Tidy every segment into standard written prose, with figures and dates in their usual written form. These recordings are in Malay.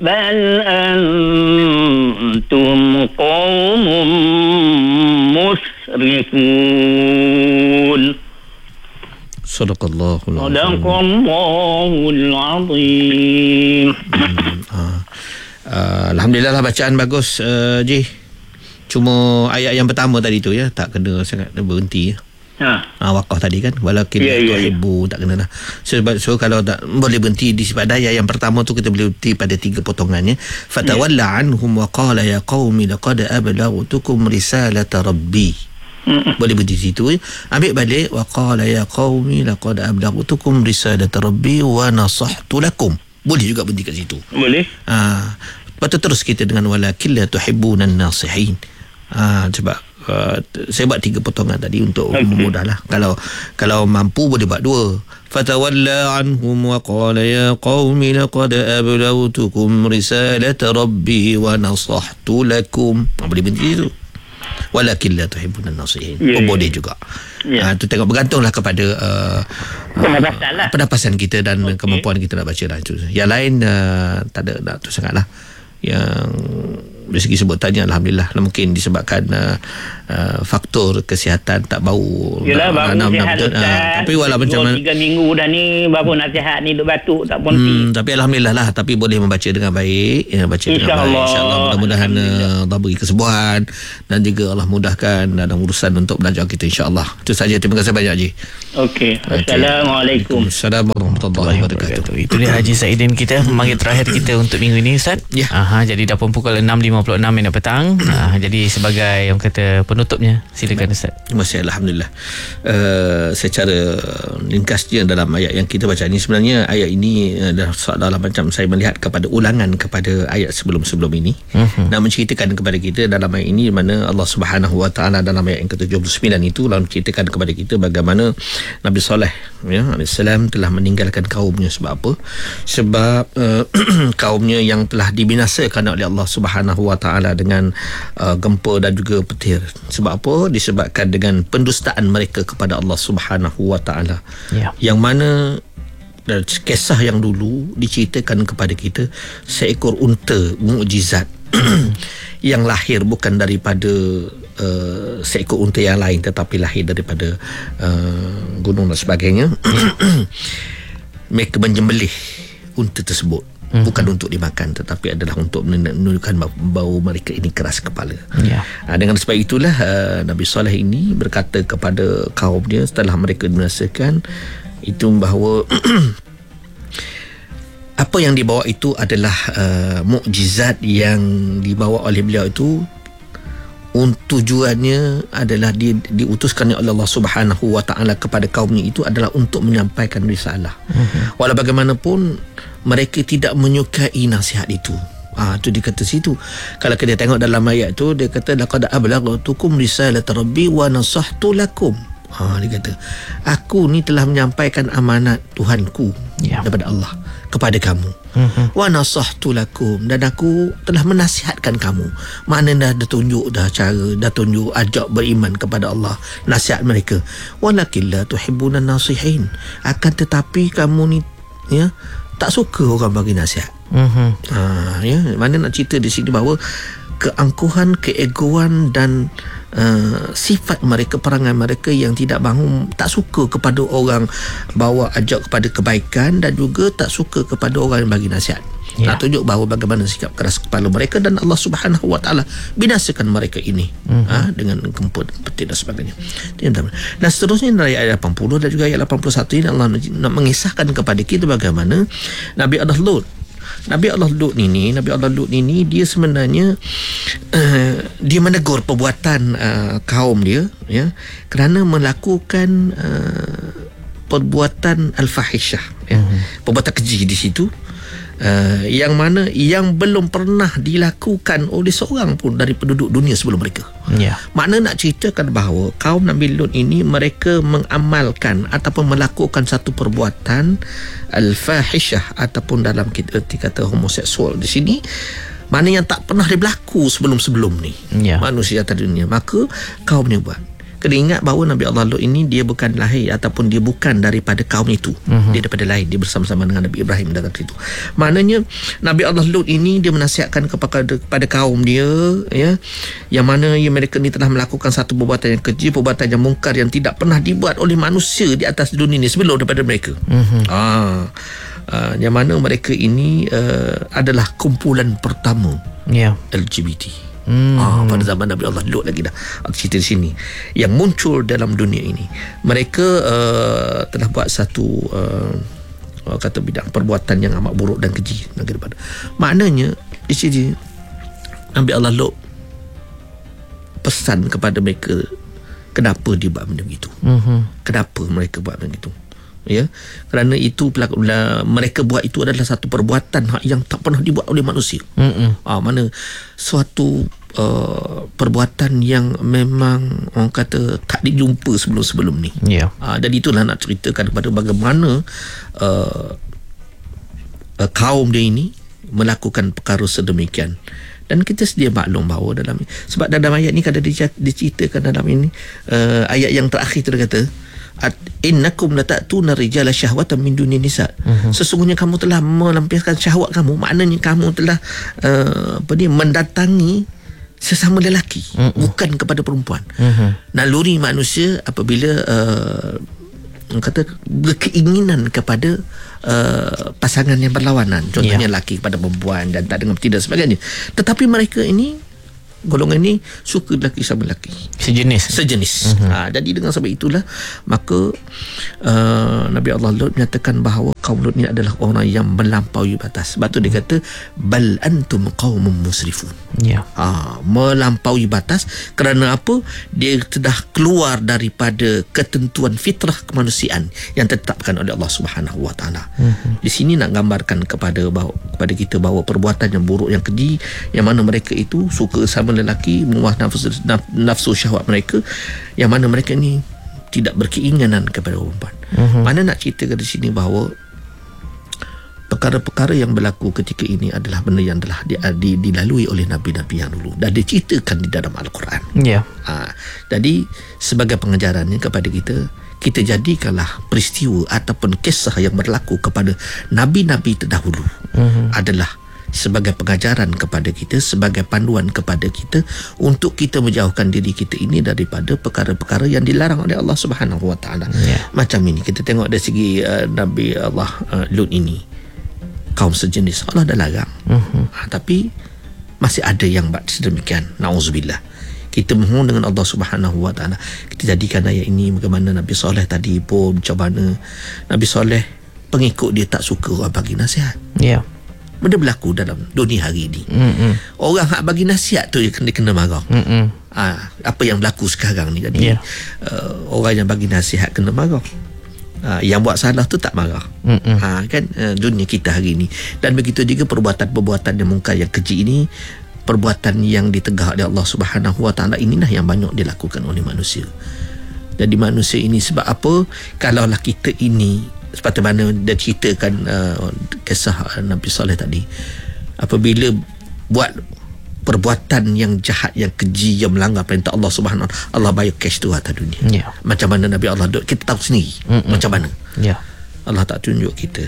بل أنتم قوم مسرفون. Sadaqallahul azim. Sadaqallahul azim. Alhamdulillah lah, bacaan bagus, Ji. Cuma ayat yang pertama tadi tu ya, tak kena sangat berhenti. Waqaf tadi kan, walakin tuhibbu, tak kena lah. So kalau tak boleh berhenti di pada ayat yang pertama tu, kita boleh berhenti pada 3 potongannya. Fatawalla anhum wa qala ya qaumi laqad ablaghtukum risalata rabbi. Boleh berhenti situ. Ambil balik, wa qala ya qaumi laqad ablaghtukum risalata rabbi wa nasahtu lakum. Boleh juga berhenti kat situ. Boleh. Lepas tu terus kita dengan walakin la tuhibbunan nasihin. Sebab saya buat 3 potongan tadi untuk memudahlah. Kalau mampu boleh buat 2. Fatawalla anhum wa qala ya qaumi laqad ablaghtukum risalata rabbi wa nasahtu lakum. Boleh berhenti itu. Walakin la tuhibbunan nasihin. Boleh juga. Tu tengok, bergantunglah kepada pendapasan kita dan kemampuan kita nak baca lah. Yang lain tak ada nak tu sangatlah. Yang dari segi sebutannya alhamdulillah, mungkin disebabkan faktor kesihatan tak bau. Yelah, baru sihat Ustaz. Tapi walau macam 3 minggu dah ni baru nak sihat ni, duk batuk tak berhenti. Tapi alhamdulillah lah, tapi boleh membaca dengan baik, InsyaAllah mudah-mudahan Allah beri kesembuhan dan juga Allah mudahkan dalam urusan untuk belajar kita, insyaAllah. Itu saja, terima kasih banyak, Haji. Okey. Assalamualaikum. Assalamualaikum warahmatullahi wabarakatuh. Itu dia Haji Saidin kita, memanggil terakhir kita untuk minggu ini, Ustaz. Ya. Jadi dah pun pukul 6.56 petang. Jadi sebagai yang kata penutupnya, silakan Ustaz. Terima kasih. Alhamdulillah. Secara ringkasnya dalam ayat yang kita baca ini, sebenarnya ayat ini dalam macam saya melihat kepada ulangan kepada ayat sebelum-sebelum ini, dan menceritakan kepada kita dalam ayat ini mana Allah Subhanahu Wa Taala dalam ayat yang ke-79 itu lalu menceritakan kepada kita bagaimana Nabi Saleh alaihissalam telah meninggalkan kaumnya. Sebab apa? Sebab kaumnya yang telah dibinasakan oleh Allah Subhanahu Wa Taala dengan gempa dan juga petir. Sebab apa? Disebabkan dengan pendustaan mereka kepada Allah Subhanahu Wa Taala. Yang mana kisah yang dulu diceritakan kepada kita, seekor unta mukjizat yang lahir bukan daripada seekor unta yang lain, tetapi lahir daripada gunung dan sebagainya. Mereka menyembelih unta tersebut bukan untuk dimakan, tetapi adalah untuk menunjukkan bau mereka ini keras kepala. Dengan sebab itulah Nabi Saleh ini berkata kepada kaumnya setelah mereka dibinasakan itu bahawa apa yang dibawa itu adalah mukjizat yang dibawa oleh beliau itu. Tujuannya adalah diutuskan oleh Allah Subhanahu Wa Taala kepada kaumnya itu adalah untuk menyampaikan risalah. Walau bagaimanapun mereka tidak menyukai nasihat itu. Itu dia kata situ. Kalau kita tengok dalam ayat tu, dia kata laqad ablaghtukum risalata rabbi wa nasahtu lakum. Dia kata, aku ni telah menyampaikan amanat Tuhanku daripada Allah kepada kamu. Wa nasahtu lakum, dan aku telah menasihatkan kamu. Maknanya dah tunjuk dah cara, dah tunjuk ajak beriman kepada Allah, nasihat mereka. Walakin la tuhibbunan nasihin, akan tetapi kamu ni tak suka orang bagi nasihat. Mana nak cerita di sini bahawa keangkuhan, keegoan dan sifat mereka, perangai mereka yang tidak mahu, tak suka kepada orang bawa ajak kepada kebaikan, dan juga tak suka kepada orang yang bagi nasihat. Nak tunjuk bahawa bagaimana sikap keras kepala mereka, dan Allah Subhanahu Wa Taala binasakan mereka ini dengan gempa, petir dan sebagainya. Dan seterusnya dari ayat 80 dan juga ayat 81 ini Allah nak mengisahkan kepada kita bagaimana Nabi Allah Lut ini dia sebenarnya dia menegur perbuatan kaum dia kerana melakukan perbuatan al-fahishah, perbuatan keji di situ, yang mana yang belum pernah dilakukan oleh seorang pun dari penduduk dunia sebelum mereka. Makna nak ceritakan bahawa kaum Nabi Lut ini mereka mengamalkan ataupun melakukan satu perbuatan al-fahishah, ataupun dalam kita kata homoseksual di sini, mana yang tak pernah berlaku sebelum-sebelum ni manusia atas dunia. Maka kaum ni buat. Kena ingat bahawa Nabi Allah Lut ini dia bukan lahir ataupun dia bukan daripada kaum itu. Dia daripada lain. Dia bersama-sama dengan Nabi Ibrahim datang ke situ. Maknanya Nabi Allah Lut ini dia menasihatkan kepada kaum dia, ya, yang mana mereka ni telah melakukan satu perbuatan yang keji, perbuatan yang mungkar yang tidak pernah dibuat oleh manusia di atas dunia ini sebelum daripada mereka. Yang mana mereka ini adalah kumpulan pertama LGBT. Pada zaman Nabi Allah Lut lagi dah cerita di sini yang muncul dalam dunia ini. Mereka telah buat satu kata bidang perbuatan yang amat buruk dan keji. Maknanya di sini Nabi Allah Lut pesan kepada mereka kenapa dia buat benda begitu. Kenapa mereka buat benda begitu, ya, kerana itu mereka buat itu adalah satu perbuatan yang tak pernah dibuat oleh manusia. Mana suatu perbuatan yang memang orang kata tak dijumpa sebelum-sebelum ni. Jadi itulah nak ceritakan kepada bagaimana kaum dia ini melakukan perkara sedemikian. Dan kita sedia maklum bahawa sebab dalam ayat ni kadang diceritakan dalam ini ayat yang terakhir tu dia kata innakum latatuna rijala syahwatan min dunin nisa. Sesungguhnya kamu telah melampiaskan syahwat kamu, maknanya kamu telah mendatangi sesama lelaki, bukan kepada perempuan. Naluri manusia apabila kata berkeinginan kepada pasangan yang berlawanan, contohnya lelaki kepada perempuan dan tak dengan tidak sebagainya. Tetapi mereka ini, golongan ini suka lelaki sama lelaki, sejenis. Jadi dengan sebab itulah maka Nabi Allah Lut menyatakan bahawa kaum Lut ni adalah orang yang melampaui batas. Sebab tu dia kata bal antum qaumun musrifun. Melampaui batas kerana apa? Dia telah keluar daripada ketentuan fitrah kemanusiaan yang ditetapkan oleh Allah Subhanahu Wa Taala. Di sini nak gambarkan kepada kita bahawa perbuatan yang buruk, yang keji, yang mana mereka itu suka sama lelaki, memuas nafsu syahwat mereka, yang mana mereka ni tidak berkeinginan kepada perempuan. Mana nak ceritakan di sini bahawa perkara-perkara yang berlaku ketika ini adalah benda yang telah dilalui oleh Nabi-Nabi yang dulu dan diceritakan di dalam Al-Quran. Jadi sebagai pengajarannya kepada kita jadikanlah peristiwa ataupun kisah yang berlaku kepada Nabi-Nabi terdahulu adalah sebagai pengajaran kepada kita, sebagai panduan kepada kita untuk kita menjauhkan diri kita ini daripada perkara-perkara yang dilarang oleh Allah Subhanahu Wa Taala. Macam ini kita tengok dari segi Nabi Allah Lut ini, kaum sejenis Allah dah larang, tapi masih ada yang buat sedemikian. Nauzubillah. Kita mohon dengan Allah Subhanahu Wa Taala, kita jadikan ayat ini bagaimana Nabi Soleh tadi pun macam mana Nabi Soleh pengikut dia tak suka orang bagi nasihat. Benda berlaku dalam dunia hari ini. Orang hak bagi nasihat tu dia kena marah. Apa yang berlaku sekarang ni. Jadi orang yang bagi nasihat kena marah. Yang buat salah tu tak marah. Kan dunia kita hari ini. Dan begitu juga perbuatan-perbuatan yang mungkar, yang keji ini, perbuatan yang ditegah oleh Allah Subhanahu Wa Taala, inilah yang banyak dilakukan oleh manusia. Jadi manusia ini sebab apa? Kalaulah kita ini seperti mana dia ceritakan kisah Nabi Saleh tadi, apabila buat perbuatan yang jahat, yang keji, yang melanggar perintah Allah Subhanahu, Allah bayar cash tu atas dunia. Macam mana Nabi Allah duduk, kita tahu sendiri macam mana. Allah tak tunjuk kita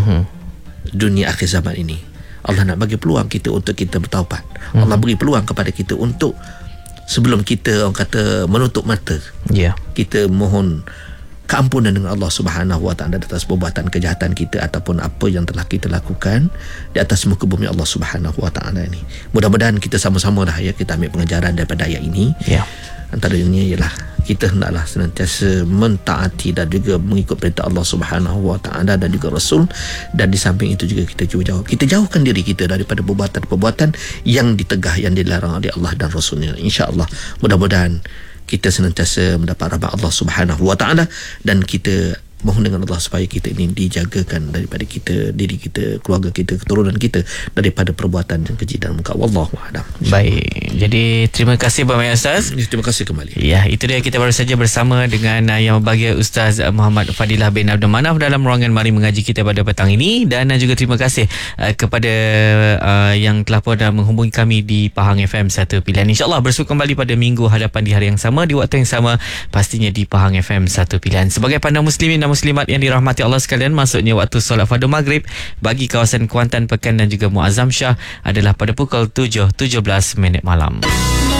dunia akhir zaman ini. Allah nak bagi peluang kita untuk kita bertaubat. Allah beri peluang kepada kita untuk sebelum kita orang kata menutup mata, kita mohon keampunan dengan Allah Subhanahu Wa Taala atas perbuatan kejahatan kita ataupun apa yang telah kita lakukan di atas muka bumi Allah Subhanahu Wa Taala ini. Mudah-mudahan kita sama-sama dah kita ambil pengajaran daripada ayat ini. Antaranya ialah kita hendaklah senantiasa mentaati dan juga mengikut perintah Allah Subhanahu Wa Taala dan juga Rasul, dan di samping itu juga kita jauhkan diri kita daripada perbuatan-perbuatan yang ditegah, yang dilarang oleh Allah dan Rasulnya. InsyaAllah mudah-mudahan kita senantiasa mendapat rahmat Allah Subhanahu Wa Taala dan kita mohon dengan Allah supaya kita ini dijagakan daripada kita, diri kita, keluarga kita, keturunan kita daripada perbuatan yang keji dan muka. Wallahu a'lam. Baik, jadi terima kasih banyak Ustaz. Terima kasih kembali. Ya, itu dia, kita baru saja bersama dengan Yang Berbahagia Ustaz Muhammad Fadilah bin Abdul Manaf dalam ruangan Mari Mengaji kita pada petang ini. Dan juga terima kasih kepada yang telah pun menghubungi kami di Pahang FM Satu Pilihan. InsyaAllah bersua kembali pada minggu hadapan di hari yang sama, di waktu yang sama, pastinya di Pahang FM Satu Pilihan. Sebagai pandang muslimin dan muslimat yang dirahmati Allah sekalian, masuknya waktu solat fardu maghrib bagi kawasan Kuantan, Pekan dan juga Muazzam Shah adalah pada pukul 7.17 malam.